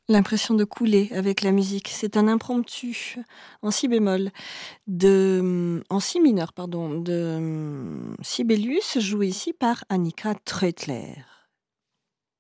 L'impression de couler avec la musique. C'est un impromptu en si bémol en si mineur, pardon, de Sibelius, joué ici par Annika Treutler.